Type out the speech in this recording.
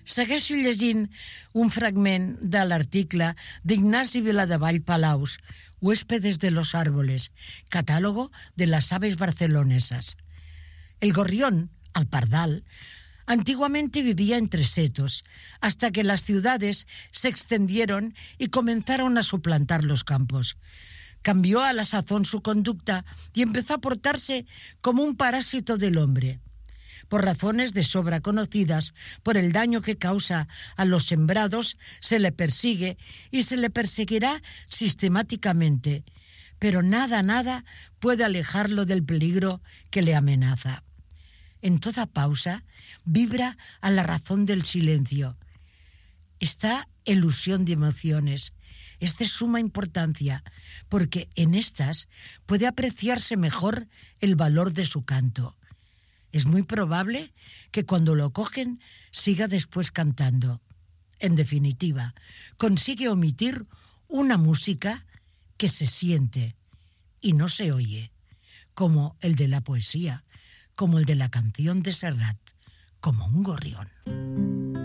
Segueixo llegint un fragment de l'article d'Ignasi Viladevall Palaus, Huéspedes de los árboles, catálogo de las aves barcelonesas. El gorrión, al pardal, antiguamente vivía entre setos, hasta que las ciudades se extendieron y comenzaron a suplantar los campos. Cambió a la sazón su conducta y empezó a portarse como un parásito del hombre. Por razones de sobra conocidas, por el daño que causa a los sembrados, se le persigue y se le perseguirá sistemáticamente, pero nada puede alejarlo del peligro que le amenaza. En toda pausa vibra a la razón del silencio. Esta elusión de emociones es de suma importancia, porque en estas puede apreciarse mejor el valor de su canto. Es muy probable que cuando lo cogen siga después cantando. En definitiva, consigue omitir una música que se siente y no se oye, como el de la poesía, como el de la canción de Serrat, como un gorrión.